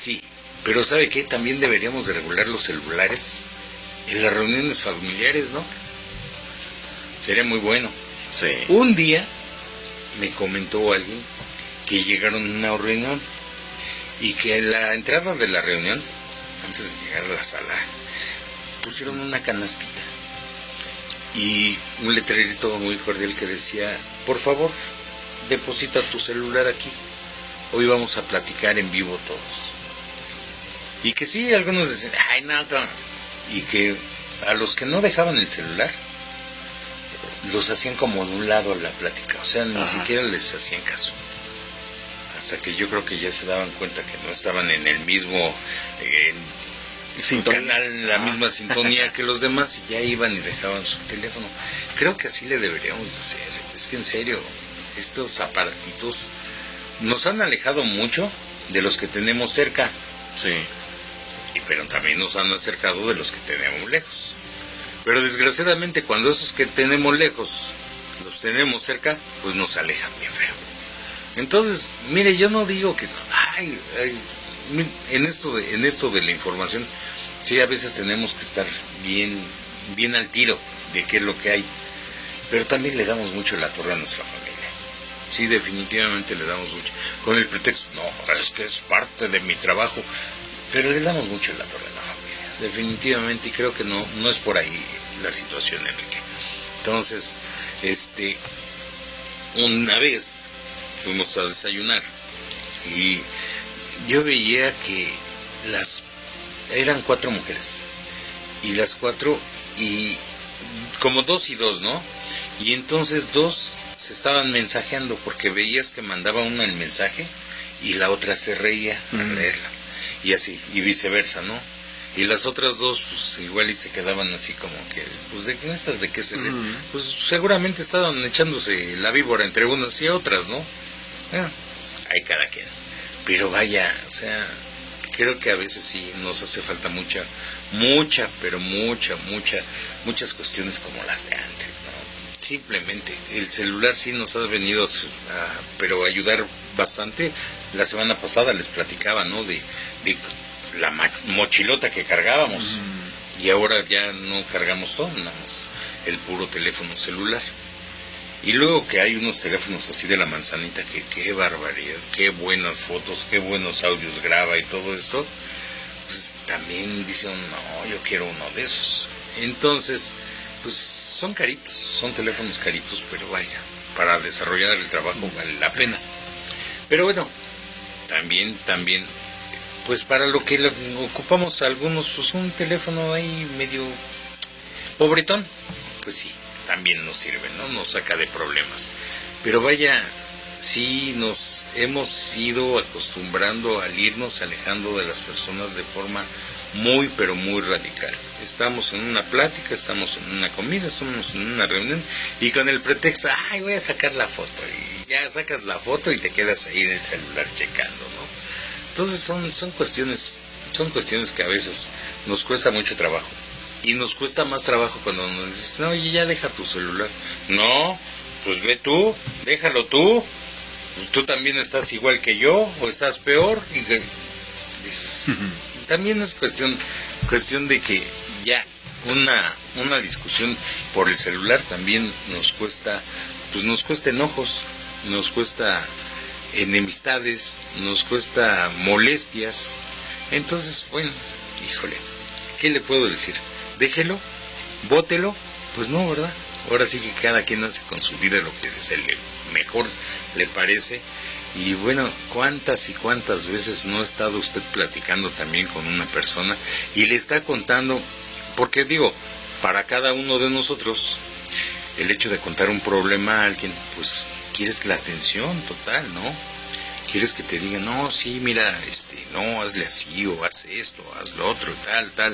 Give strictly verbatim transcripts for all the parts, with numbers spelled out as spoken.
Sí, pero ¿sabe qué? También deberíamos de regular los celulares en las reuniones familiares, ¿no? Sería muy bueno. Sí. Un día me comentó alguien que llegaron a una reunión y que en la entrada de la reunión, antes de llegar a la sala, pusieron una canastita y un letrerito muy cordial que decía: por favor, deposita tu celular aquí, hoy vamos a platicar en vivo todos. Y que sí, algunos decían, ay no, no, y que a los que no dejaban el celular los hacían como de un lado a la plática, o sea, ni Ajá. siquiera les hacían caso. Hasta que yo creo que ya se daban cuenta que no estaban en el mismo eh, canal, en la Ajá. misma sintonía que los demás, y ya iban y dejaban su teléfono. Creo que así le deberíamos de hacer. Es que en serio, estos aparatitos nos han alejado mucho de los que tenemos cerca. Sí. Y, pero también nos han acercado de los que tenemos lejos. Pero desgraciadamente cuando esos que tenemos lejos los tenemos cerca, pues nos alejan bien feo. Entonces, mire, yo no digo que ay, ay, en esto de, en esto de la información, sí, a veces tenemos que estar bien bien al tiro de qué es lo que hay, pero también le damos mucho la torre a nuestra familia. Sí, definitivamente le damos mucho, con el pretexto, no, es que es parte de mi trabajo, pero le damos mucho la torre a la familia, definitivamente, y creo que no, no es por ahí la situación, Enrique. Entonces, este, una vez fuimos a desayunar y yo veía que las eran cuatro mujeres y las cuatro y como dos y dos, ¿no? Y entonces dos se estaban mensajeando porque veías que mandaba una el mensaje y la otra se reía al mm. leerla, y así, y viceversa, ¿no? Y las otras dos, pues igual y se quedaban así como que, pues de estas de qué se ríen, mm. pues seguramente estaban echándose la víbora entre unas y otras, ¿no? Eh, hay cada quien. Pero vaya, o sea, creo que a veces sí nos hace falta mucha, mucha, pero mucha, mucha, muchas cuestiones como las de antes, ¿no? Simplemente, el celular sí nos ha venido a, pero a ayudar bastante. La semana pasada les platicaba, ¿no? De, de la mochilota que cargábamos, mm. y ahora ya no cargamos todo, nada más el puro teléfono celular. Y luego que hay unos teléfonos así de la manzanita, que qué barbaridad, qué buenas fotos, qué buenos audios graba y todo esto, pues también dicen, no, yo quiero uno de esos. Entonces, pues son caritos, son teléfonos caritos, pero vaya, para desarrollar el trabajo vale la pena. Pero bueno, también, también, pues para lo que lo ocupamos algunos, pues un teléfono ahí medio pobretón, pues sí, también nos sirve, ¿no? Nos saca de problemas. Pero vaya, sí nos hemos ido acostumbrando al irnos alejando de las personas de forma muy, pero muy radical. Estamos en una plática, estamos en una comida, estamos en una reunión, y con el pretexto, ay, voy a sacar la foto, y ya sacas la foto y te quedas ahí en el celular checando, ¿no? Entonces son, son cuestiones, son cuestiones que a veces nos cuesta mucho trabajo. Y nos cuesta más trabajo cuando nos dicen, no, oye, ya deja tu celular. No, pues ve tú, déjalo tú. Tú también estás igual que yo, o estás peor. Y que dices, uh-huh. También es cuestión, cuestión de que ya una, una discusión por el celular también nos cuesta, pues nos cuesta enojos, nos cuesta enemistades, nos cuesta molestias. Entonces, bueno, híjole, ¿qué le puedo decir? Déjelo, bótelo, pues no, ¿verdad? Ahora sí que cada quien hace con su vida lo que se le mejor le parece. Y bueno, cuántas y cuántas veces no ha estado usted platicando también con una persona y le está contando, porque digo, para cada uno de nosotros, el hecho de contar un problema a alguien, pues quieres la atención total, ¿no? Quieres que te digan, no, sí, mira, este, no, hazle así, o haz esto, haz lo otro, tal, tal.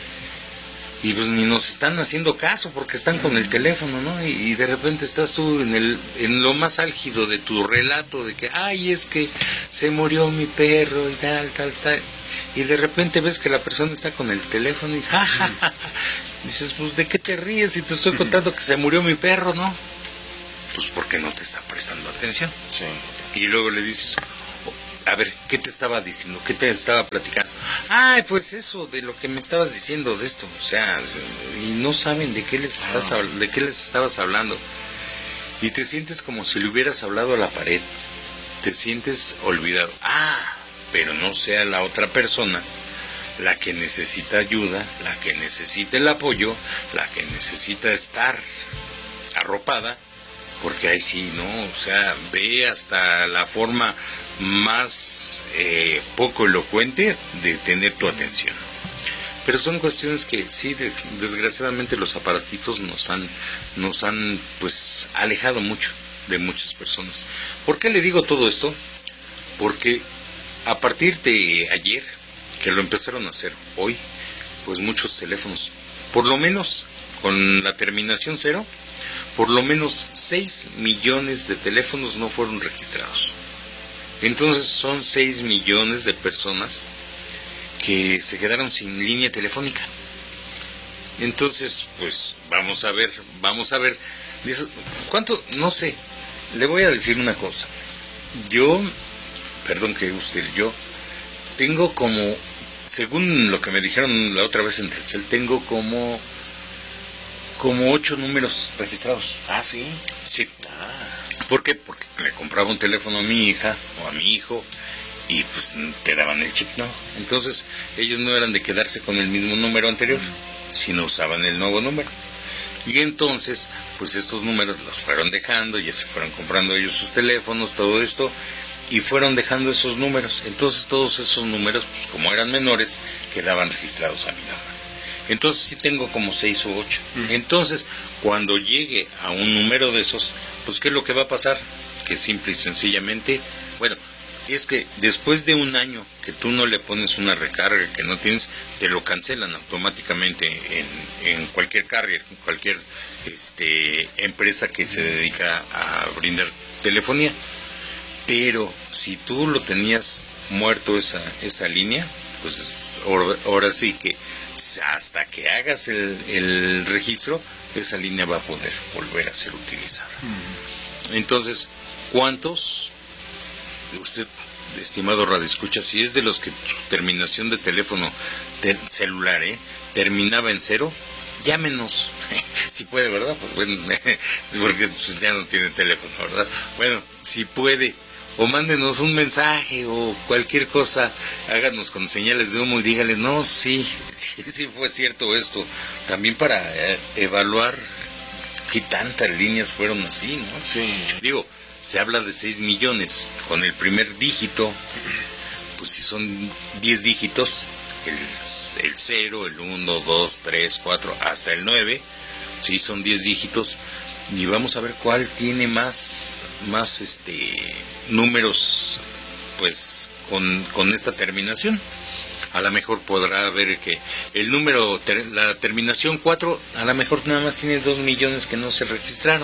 Y pues ni nos están haciendo caso porque están con el teléfono, ¿no? Y, y de repente estás tú en el en lo más álgido de tu relato de que, ay, es que se murió mi perro y tal, tal, tal. Y de repente ves que la persona está con el teléfono y ja, ja, ja, ja. Dices, pues, ¿de qué te ríes si te estoy contando que se murió mi perro, no? Pues porque no te está prestando atención. Sí. Y luego le dices, a ver, ¿qué te estaba diciendo? ¿Qué te estaba platicando? Ay, pues eso, de lo que me estabas diciendo de esto, o sea, y no saben de qué les estás, de qué les estabas hablando. Y te sientes como si le hubieras hablado a la pared. Te sientes olvidado. Ah, pero no sea la otra persona la que necesita ayuda, la que necesita el apoyo, la que necesita estar arropada, porque ahí sí, ¿no? O sea, ve hasta la forma más eh, poco elocuente de tener tu atención. Pero son cuestiones que sí, des, desgraciadamente los aparatitos nos han, nos han pues alejado mucho de muchas personas. ¿Por qué le digo todo esto? Porque a partir de ayer, que lo empezaron a hacer hoy, pues muchos teléfonos, por lo menos con la terminación cero, por lo menos seis millones de teléfonos no fueron registrados. Entonces son seis millones de personas que se quedaron sin línea telefónica. Entonces, pues vamos a ver, vamos a ver, ¿cuánto? No sé, le voy a decir una cosa. Yo, perdón que usted, yo tengo como, según lo que me dijeron la otra vez en Telcel, tengo como como ocho números registrados. Ah, sí. Sí. Ah. ¿Por qué? Porque le compraba un teléfono a mi hija o a mi hijo y pues te daban el chip, ¿no? Entonces ellos no eran de quedarse con el mismo número anterior, sino usaban el nuevo número. Y entonces, pues estos números los fueron dejando, ya se fueron comprando ellos sus teléfonos, todo esto, y fueron dejando esos números. Entonces todos esos números, pues como eran menores, quedaban registrados a mi nombre. Entonces sí tengo como seis o ocho. Uh-huh. Entonces, cuando llegue a un número de esos, pues ¿qué es lo que va a pasar? Que simple y sencillamente, bueno, es que después de un año que tú no le pones una recarga, que no tienes, te lo cancelan automáticamente en, en cualquier carrier, en cualquier este, empresa que se dedica a brindar telefonía. Pero si tú lo tenías muerto esa, esa línea, pues ahora, ahora sí que hasta que hagas el, el registro, esa línea va a poder volver a ser utilizada. Uh-huh. Entonces, ¿cuántos, usted, estimado radioescucha, si es de los que su terminación de teléfono de celular eh, terminaba en cero, llámenos, si puede, ¿verdad? Pues bueno, porque pues, ya no tiene teléfono, ¿verdad? Bueno, si puede, o mándenos un mensaje o cualquier cosa, háganos con señales de humo y dígale, no, sí, sí, sí fue cierto esto, también para eh, evaluar qué tantas líneas fueron así, ¿no? Sí. Digo, se habla de seis millones, con el primer dígito, pues si son diez dígitos, el, el cero, el uno, dos, tres, cuatro, hasta el nueve, si son diez dígitos, y vamos a ver cuál tiene más, más este números, pues, con, con esta terminación. A lo mejor podrá ver que el número, ter, la terminación cuatro, a lo mejor nada más tiene dos millones que no se registraron.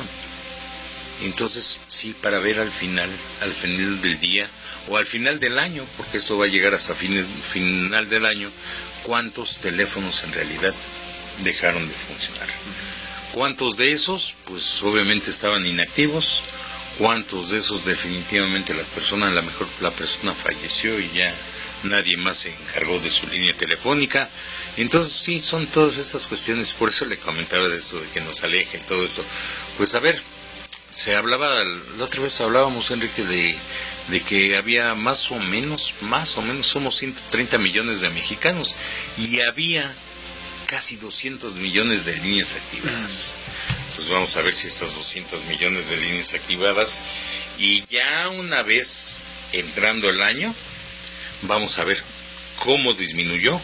Entonces, sí, para ver al final, al final del día, o al final del año, porque esto va a llegar hasta fines, final del año, cuántos teléfonos en realidad dejaron de funcionar. ¿Cuántos de esos, pues obviamente estaban inactivos? ¿Cuántos de esos definitivamente la persona, a lo mejor la persona falleció y ya nadie más se encargó de su línea telefónica? Entonces sí, son todas estas cuestiones, por eso le comentaba de esto, de que nos aleje todo esto. Pues a ver, se hablaba, la otra vez hablábamos, Enrique, de, de que había más o menos, más o menos somos ciento treinta millones de mexicanos y había casi doscientos millones de líneas activadas. Pues vamos a ver si estas doscientos millones de líneas activadas, y ya una vez entrando el año, vamos a ver cómo disminuyó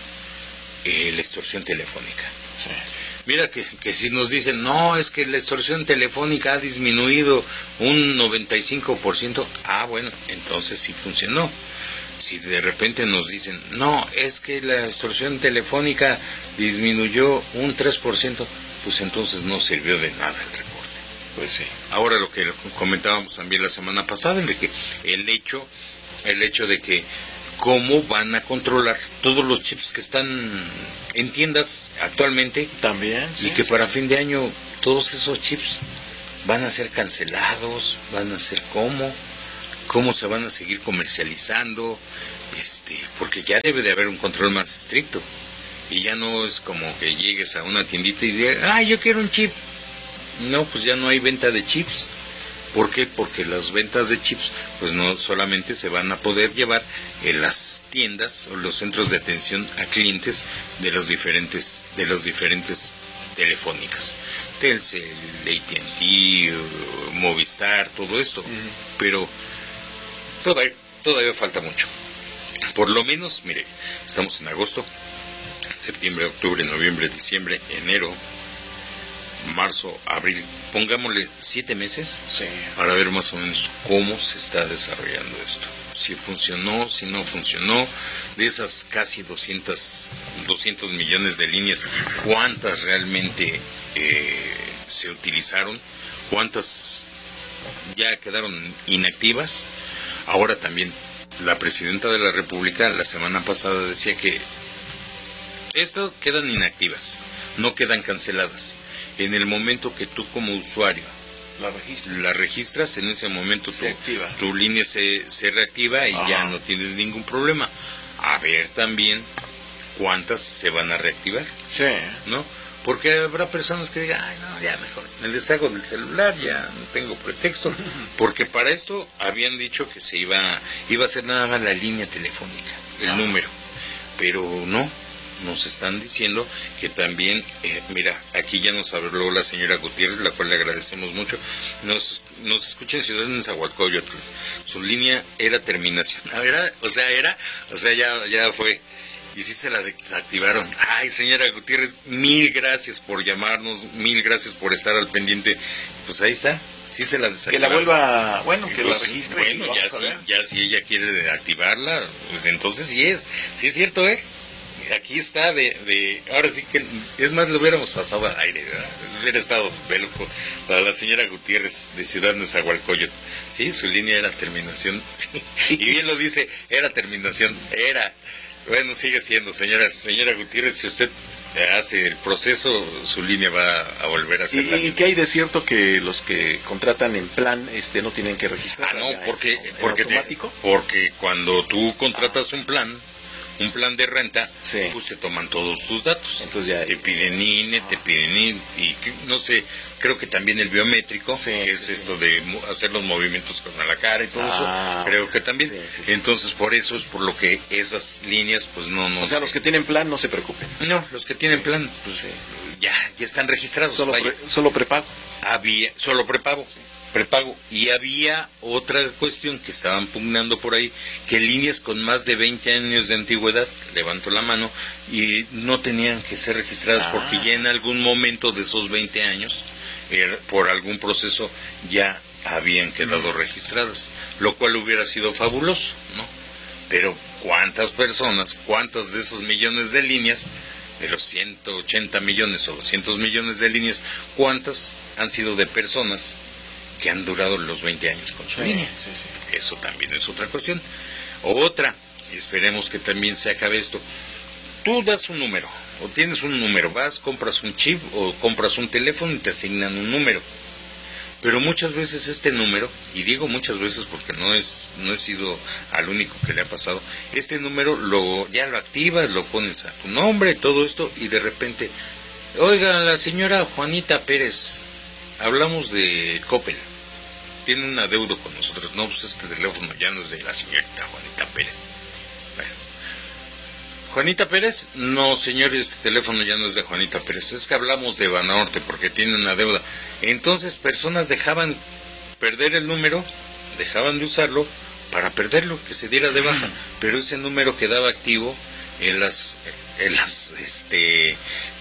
eh, la extorsión telefónica. Sí. Mira que, que si nos dicen, no, es que la extorsión telefónica ha disminuido un noventa y cinco por ciento, ah, bueno, entonces sí funcionó. Si de repente nos dicen, no, es que la extorsión telefónica disminuyó un tres por ciento, pues entonces no sirvió de nada el reporte. Pues sí. Ahora lo que comentábamos también la semana pasada, Enrique, el hecho, el hecho de que cómo van a controlar todos los chips que están en tiendas actualmente. También. Y sí, que sí. para fin de año todos esos chips van a ser cancelados, van a ser cómo, cómo se van a seguir comercializando, este, porque ya debe de haber un control más estricto. Y ya no es como que llegues a una tiendita y digas, ah, yo quiero un chip. No, pues ya no hay venta de chips. ¿Por qué? Porque las ventas de chips pues no solamente se van a poder llevar en las tiendas o los centros de atención a clientes de los diferentes de los diferentes telefónicas, Telcel, A T and T, Movistar, todo esto. Uh-huh. Pero todavía, todavía falta mucho. Por lo menos, mire, estamos en agosto, septiembre, octubre, noviembre, diciembre, enero, marzo, abril, pongámosle siete meses, sí, para ver más o menos cómo se está desarrollando esto. Si funcionó, si no funcionó, de esas casi doscientos millones de líneas, ¿cuántas realmente eh, se utilizaron? ¿Cuántas ya quedaron inactivas? Ahora también, la presidenta de la República la semana pasada decía que esto quedan inactivas, no quedan canceladas. En el momento que tú como usuario la registras, la registras en ese momento se tu, tu línea se, se reactiva y Ajá. ya no tienes ningún problema. A ver también cuántas se van a reactivar, sí, ¿no? Porque habrá personas que digan, ay no, ya mejor, me deshago del celular, ya no tengo pretexto, porque para esto habían dicho que se iba, iba a ser nada más la línea telefónica, el Ajá. número, pero no. Nos están diciendo que también, eh, mira, aquí ya nos habló la señora Gutiérrez, la cual le agradecemos mucho, nos nos escucha en Ciudad de Nezahualcóyotl, su línea era terminación, era, o sea, era, o sea, ya, ya fue, y sí se la desactivaron. Ay, señora Gutiérrez, mil gracias por llamarnos, mil gracias por estar al pendiente, pues ahí está. Sí se la desactivaron. Que la vuelva, bueno, que entonces, la registre. Bueno, ya sí, ya si ella quiere activarla, pues entonces sí es, sí es cierto, ¿eh? Aquí está de, de, ahora sí que, es más, lo hubiéramos pasado al aire, ¿verdad? Hubiera estado Belfo, para la señora Gutiérrez de Ciudad Nezahualcóyotl, sí, su línea era terminación, sí, y bien lo dice, era terminación, era, bueno, sigue siendo, señora, señora Gutiérrez, si usted hace el proceso, su línea va a volver a ser. ¿Y, y qué hay de cierto que los que contratan en plan, este, no tienen que registrar? Ah, no, porque, porque, te, porque cuando tú contratas ah. un plan, un plan de renta, sí. pues te toman todos tus datos. Entonces ya... Te piden I N E, ah. te piden I N E, y no sé, creo que también el biométrico, sí, que es sí, esto sí. de hacer los movimientos con la cara y todo ah, eso, creo que también. Sí, sí, sí. Entonces, por eso es por lo que esas líneas, pues no... no o sea, sé. los que tienen plan no se preocupen. No, los que tienen sí. plan, pues sí. ya, ya están registrados. Solo, pre, solo prepago. Había, solo prepago. Sí. prepago, y había otra cuestión que estaban pugnando por ahí, que líneas con más de veinte años de antigüedad, levanto la mano, y no tenían que ser registradas ah. porque ya en algún momento de esos veinte años, eh, por algún proceso, ya habían quedado mm. registradas, lo cual hubiera sido fabuloso, ¿no? Pero ¿cuántas personas, cuántas de esos millones de líneas, de los ciento ochenta millones o doscientos millones de líneas, cuántas han sido de personas que han durado los veinte años con su sí, línea? Sí, sí. Eso también es otra cuestión. Otra, esperemos que también se acabe esto. Tú das un número, o tienes un número, vas, compras un chip, o compras un teléfono y te asignan un número. Pero muchas veces este número, y digo muchas veces porque no es no he sido al único que le ha pasado, este número lo ya lo activas, lo pones a tu nombre, todo esto, y de repente, oiga, la señora Juanita Pérez, hablamos de Coppel, tiene un adeudo con nosotros. No, pues este teléfono ya no es de la señorita Juanita Pérez. Bueno, Juanita Pérez, no señor, este teléfono ya no es de Juanita Pérez, es que hablamos de Banorte porque tiene una deuda. Entonces personas dejaban perder el número, dejaban de usarlo para perderlo, que se diera de baja, pero ese número quedaba activo en las en las este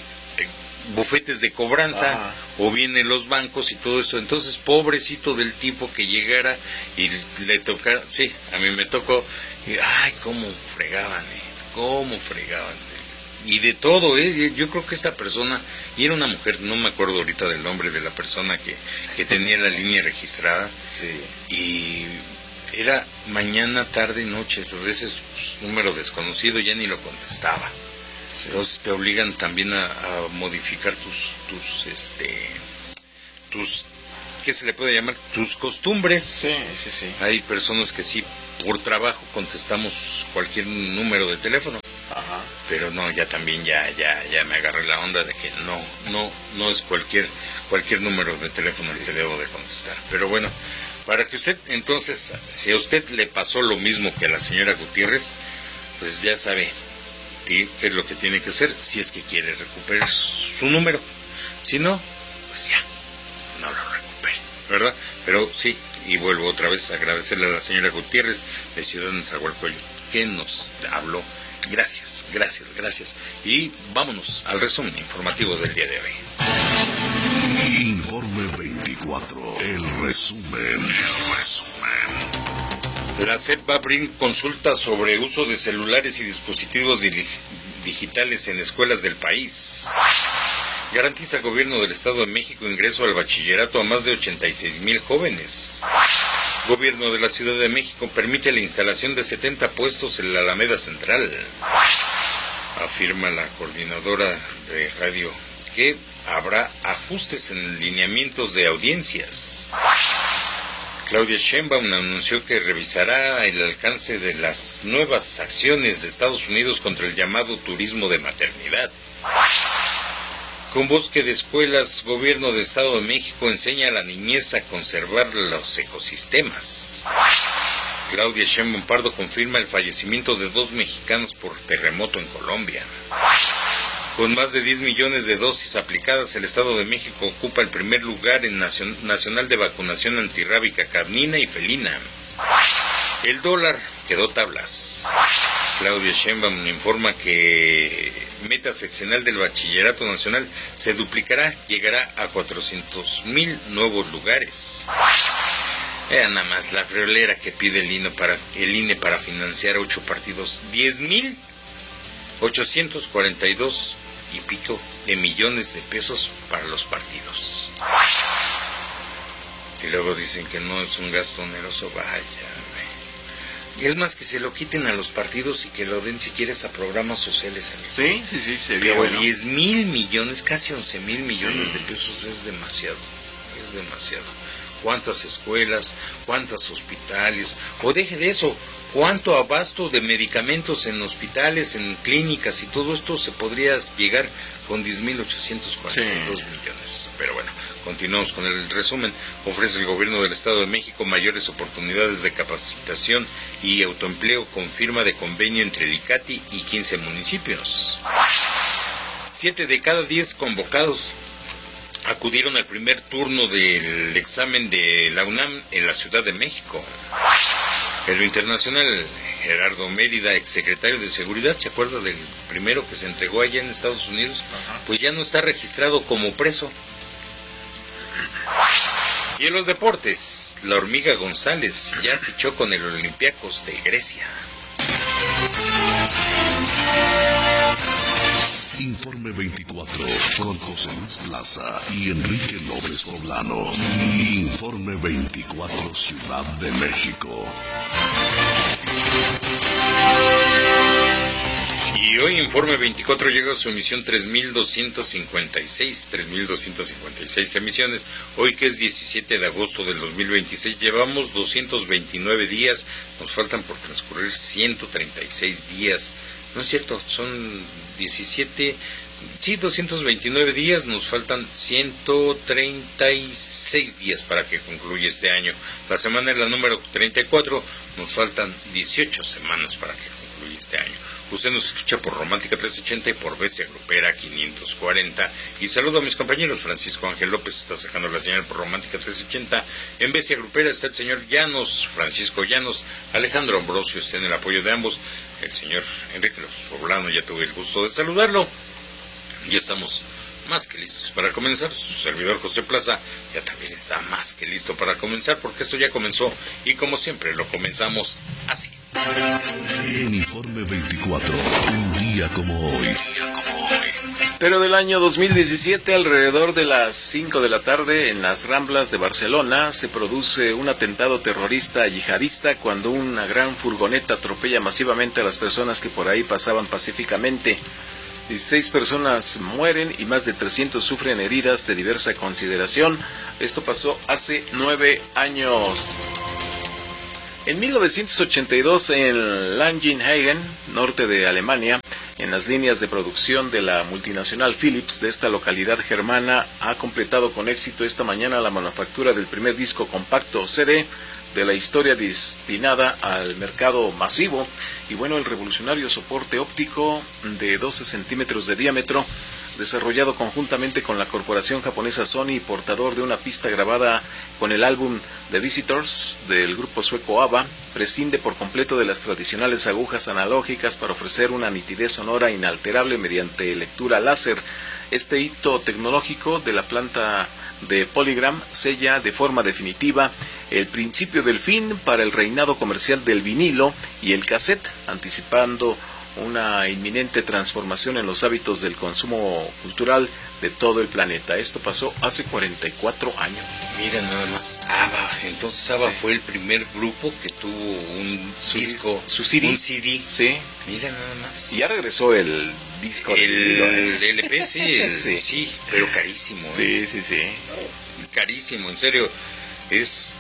bufetes de cobranza, ah. o bien en los bancos y todo esto. Entonces, pobrecito del tipo que llegara y le tocara, sí, a mí me tocó, y, ay, cómo fregaban, eh, cómo fregaban, eh. y de todo, eh, yo creo que esta persona, y era una mujer, no me acuerdo ahorita del nombre de la persona que, que tenía la línea registrada, sí. y era mañana, tarde, noche, a veces pues, número desconocido, ya ni lo contestaba. Sí. Entonces te obligan también a, a modificar tus tus este tus ¿qué se le puede llamar? Tus costumbres. Sí, sí, sí. Hay personas que sí, por trabajo contestamos cualquier número de teléfono. Ajá. Pero no, ya también ya ya ya me agarré la onda de que no no no es cualquier cualquier número de teléfono el que debo de contestar. Pero bueno, para que usted entonces, si a usted le pasó lo mismo que a la señora Gutiérrez, pues ya sabe qué es lo que tiene que hacer si es que quiere recuperar su número. Si no, pues ya no lo recupere, ¿verdad? Pero sí, y vuelvo otra vez a agradecerle a la señora Gutiérrez de Ciudad Nezahualcóyotl que nos habló. Gracias, gracias, gracias. Y vámonos al resumen informativo del día de hoy. Informe veinticuatro, el resumen, el resumen. La S E P va a abrir consultas sobre uso de celulares y dispositivos di- digitales en escuelas del país. Garantiza el gobierno del Estado de México ingreso al bachillerato a más de ochenta y seis mil jóvenes. Gobierno de la Ciudad de México permite la instalación de setenta puestos en la Alameda Central. Afirma la coordinadora de radio que habrá ajustes en lineamientos de audiencias. Claudia Sheinbaum anunció que revisará el alcance de las nuevas acciones de Estados Unidos contra el llamado turismo de maternidad. Con bosque de escuelas, Gobierno de Estado de México enseña a la niñez a conservar los ecosistemas. Claudia Sheinbaum Pardo confirma el fallecimiento de dos mexicanos por terremoto en Colombia. Con más de diez millones de dosis aplicadas, el Estado de México ocupa el primer lugar en nacion- nacional de vacunación antirrábica canina y felina. El dólar quedó tablas. Claudia Sheinbaum informa que meta seccional del Bachillerato Nacional se duplicará, llegará a cuatrocientos mil nuevos lugares. Vean nada más la friolera que pide el I N E para, el I N E para financiar ocho partidos, diez mil ochocientos cuarenta y dos y pico de millones de pesos para los partidos. Y luego dicen que no es un gasto oneroso, vaya. Es más, que se lo quiten a los partidos y que lo den si quieres a programas sociales. Sí, sí, sí, sería Pero bueno. diez mil millones, casi once mil millones Sí. de pesos es demasiado, es demasiado. ¿Cuántas escuelas, cuántos hospitales? O deje de eso, ¿cuánto abasto de medicamentos en hospitales, en clínicas y todo esto se podría llegar con diez mil ochocientos cuarenta y dos Sí. millones? Pero bueno, continuamos con el resumen. Ofrece el gobierno del Estado de México mayores oportunidades de capacitación y autoempleo con firma de convenio entre el ICATI y quince municipios. Siete de cada diez convocados acudieron al primer turno del examen de la UNAM en la Ciudad de México. En lo internacional, Gerardo Mérida, exsecretario de Seguridad, ¿se acuerda del primero que se entregó allá en Estados Unidos? Ajá. Pues ya no está registrado como preso. Y en los deportes, la Hormiga González ya fichó con el Olympiacos de Grecia. Informe veinticuatro con José Luis Plaza y Enrique López Poblano. Informe veinticuatro Ciudad de México. Y hoy Informe veinticuatro llega a su emisión tres mil doscientos cincuenta y seis, tres mil doscientos cincuenta y seis emisiones. Hoy, que es diecisiete de agosto del dos mil veintiséis, llevamos doscientos veintinueve días, nos faltan por transcurrir ciento treinta y seis días. No es cierto, son diecisiete, sí, doscientos veintinueve días, nos faltan ciento treinta y seis días para que concluya este año. La semana es la número treinta y cuatro, nos faltan dieciocho semanas para que concluya este año. Usted nos escucha por Romántica trescientos ochenta y por Bestia Grupera quinientos cuarenta. Y saludo a mis compañeros. Francisco Ángel López está sacando la señal por Romántica trescientos ochenta. En Bestia Grupera está el señor Llanos, Francisco Llanos. Alejandro Ambrosio está en el apoyo de ambos. El señor Enrique López Poblano, ya tuve el gusto de saludarlo. Ya estamos más que listos para comenzar. Su servidor José Plaza ya también está más que listo para comenzar, porque esto ya comenzó y como siempre lo comenzamos así. En Informe veinticuatro, un día como hoy. Día como hoy. Pero del año dos mil diecisiete, alrededor de las cinco de la tarde, en las Ramblas de Barcelona, se produce un atentado terrorista yihadista cuando una gran furgoneta atropella masivamente a las personas que por ahí pasaban pacíficamente. dieciséis personas mueren y más de trescientos sufren heridas de diversa consideración. Esto pasó hace nueve años. En mil novecientos ochenta y dos, en Langenhagen, norte de Alemania, en las líneas de producción de la multinacional Philips de esta localidad germana, ha completado con éxito esta mañana la manufactura del primer disco compacto C D de la historia destinada al mercado masivo. Y bueno, el revolucionario soporte óptico de doce centímetros de diámetro, desarrollado conjuntamente con la corporación japonesa Sony, portador de una pista grabada con el álbum The Visitors del grupo sueco ABBA, prescinde por completo de las tradicionales agujas analógicas para ofrecer una nitidez sonora inalterable mediante lectura láser. Este hito tecnológico de la planta de Polygram sella de forma definitiva el principio del fin para el reinado comercial del vinilo y el cassette, anticipando una inminente transformación en los hábitos del consumo cultural de todo el planeta. Esto pasó hace cuarenta y cuatro años. Mira nada más, ABBA. Entonces ABBA sí. fue el primer grupo que tuvo un su, disco, su C D. Un C D. Sí. Mira nada más. Y ya regresó el disco. El, de el L P, sí, el, sí, sí, pero carísimo. Sí, ¿eh? sí, sí. Carísimo, en serio. Es,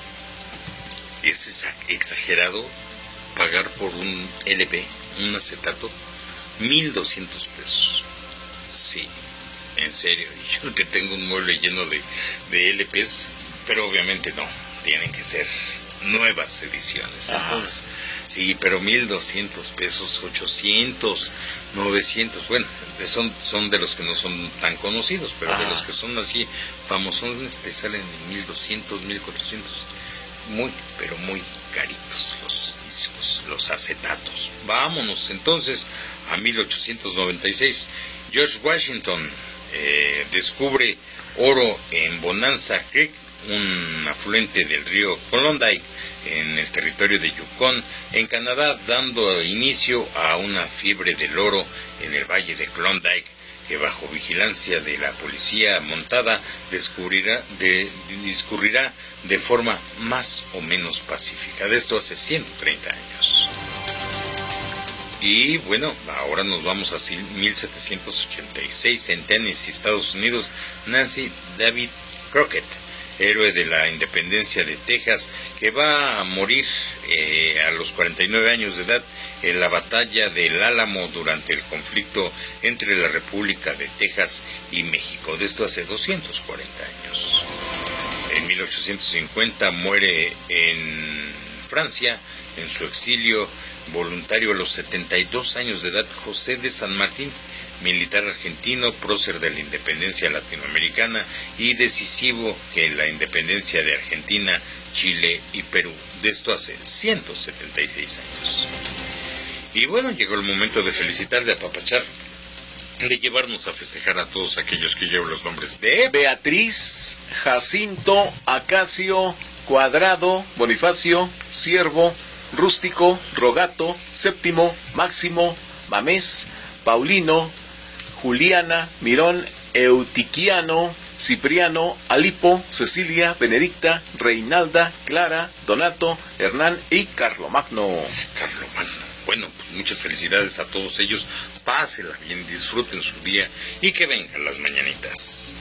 es exagerado pagar por un L P, un acetato, mil doscientos pesos. Sí, en serio. Yo que tengo un mueble lleno de, de L Ps, pero obviamente no, tienen que ser nuevas ediciones. Ajá. Entonces, sí, pero mil doscientos pesos, ochocientos, novecientos, bueno, son, son de los que no son tan conocidos, pero Ajá. de los que son así famosos, te salen mil doscientos, mil cuatrocientos, muy, pero muy caritos los discos, los acetatos. Vámonos entonces a mil ochocientos noventa y seis. George Washington eh, descubre oro en Bonanza Creek, un afluente del río Klondike en el territorio de Yukon, en Canadá, dando inicio a una fiebre del oro en el valle de Klondike, que bajo vigilancia de la policía montada descubrirá, de, discurrirá de forma más o menos pacífica. De esto hace ciento treinta años. Y bueno, ahora nos vamos a mil setecientos ochenta y seis, en Tennessee, Estados Unidos. Nancy David Crockett, héroe de la independencia de Texas, que va a morir eh, a los cuarenta y nueve años de edad en la batalla del Álamo durante el conflicto entre la República de Texas y México. De esto hace doscientos cuarenta años. En mil ochocientos cincuenta muere en Francia, en su exilio voluntario a los setenta y dos años de edad, José de San Martín, militar argentino, prócer de la independencia latinoamericana y decisivo en la independencia de Argentina, Chile y Perú. De esto hace ciento setenta y seis años. Y bueno, llegó el momento de felicitar, de apapachar, de llevarnos a festejar a todos aquellos que llevan los nombres de Beatriz, Jacinto, Acacio, Cuadrado, Bonifacio, Siervo, Rústico, Rogato, Séptimo, Máximo, Mamés, Paulino, Juliana, Mirón, Eutiquiano, Cipriano, Alipo, Cecilia, Benedicta, Reinalda, Clara, Donato, Hernán y Carlomagno. Carlomagno. Bueno, pues muchas felicidades a todos ellos. Pásenla bien, disfruten su día y que vengan las mañanitas.